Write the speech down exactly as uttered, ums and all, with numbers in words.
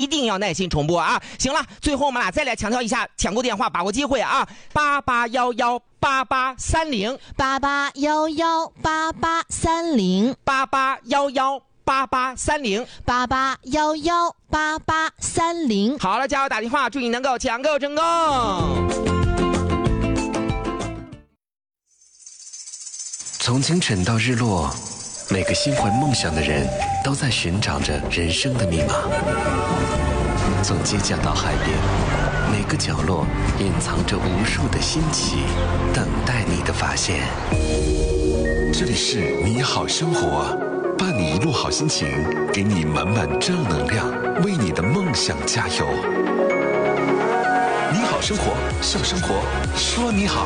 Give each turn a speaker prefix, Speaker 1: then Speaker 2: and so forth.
Speaker 1: 定要耐心重播啊！行了，最后我们俩再来强调一下抢购电话，把握机会啊！八八幺幺八八三零
Speaker 2: 八八幺幺八八三零
Speaker 1: 八八幺幺八八三零
Speaker 2: 八八幺幺八八三零。
Speaker 1: 好了，加油打电话，祝你能够抢购成功。
Speaker 3: 从清晨到日落，每个心怀梦想的人都在寻找着人生的密码。从街角到海边，每个角落隐藏着无数的新奇，等待你的发现。
Speaker 4: 这里是你好生活，伴你一路好心情，给你满满正能量，为你的梦想加油。你好生活，笑生活，说你好。